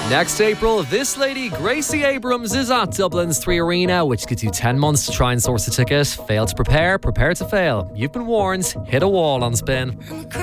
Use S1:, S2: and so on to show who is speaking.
S1: Next April, this lady, Gracie Abrams, is at Dublin's 3 Arena, which gives you 10 months to try and source a ticket. Fail to prepare, prepare to fail. You've been warned. Hit a wall on Spin.